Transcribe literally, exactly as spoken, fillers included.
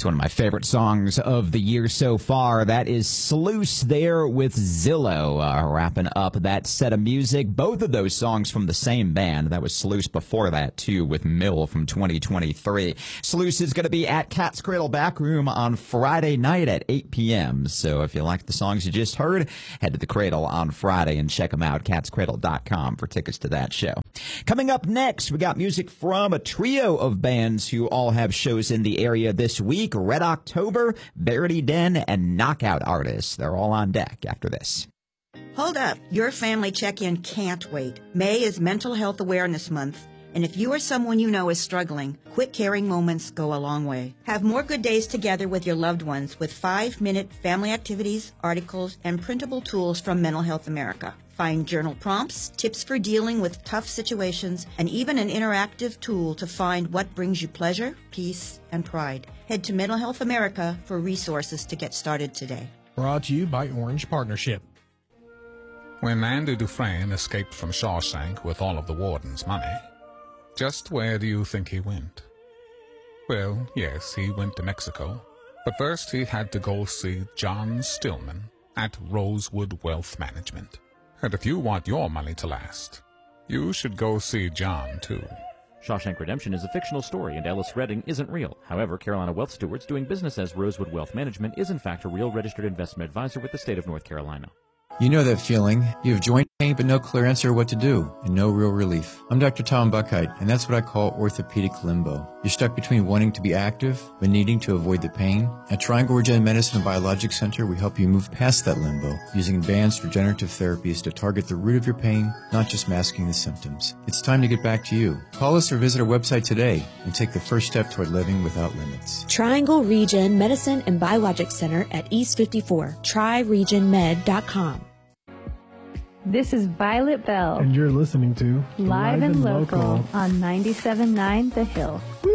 It's one of my favorite songs of the year so far. That is Sluice there with Zillow, uh, wrapping up that set of music. Both of those songs from the same band. That was Sluice before that, too, with Mill from twenty twenty-three. Sluice is going to be at Cat's Cradle Backroom on Friday night at eight p.m. So if you like the songs you just heard, head to the Cradle on Friday and check them out, cats cradle dot com, for tickets to that show. Coming up next, we got music from a trio of bands who all have shows in the area this week. Red October, Verity Den, and Knockout Artists. They're all on deck after this. Hold up. Your family check-in can't wait. May is Mental Health Awareness Month, and if you or someone you know is struggling, quick caring moments go a long way. Have more good days together with your loved ones with five-minute family activities, articles, and printable tools from Mental Health America. Find journal prompts, tips for dealing with tough situations, and even an interactive tool to find what brings you pleasure, peace, and pride. Head to Mental Health America for resources to get started today. Brought to you by Orange Partnership. When Andy Dufresne escaped from Shawshank with all of the warden's money, just where do you think he went? Well, yes, he went to Mexico, but first he had to go see John Stillman at Rosewood Wealth Management. And if you want your money to last, you should go see John, too. Shawshank Redemption is a fictional story, and Ellis Redding isn't real. However, Carolina Wealth Stewards, doing business as Rosewood Wealth Management, is in fact a real registered investment advisor with the state of North Carolina. You know that feeling. You have joint pain but no clear answer what to do and no real relief. I'm Doctor Tom Buckheit, and that's what I call orthopedic limbo. You're stuck between wanting to be active but needing to avoid the pain. At Triangle Regen Medicine and Biologic Center, we help you move past that limbo using advanced regenerative therapies to target the root of your pain, not just masking the symptoms. It's time to get back to you. Call us or visit our website today and take the first step toward living without limits. Triangle Regen Medicine and Biologic Center at East fifty-four, tri region med dot com. This is Violet Bell. And you're listening to Live, Live and, and local, local on ninety-seven point nine The Hill. Woo!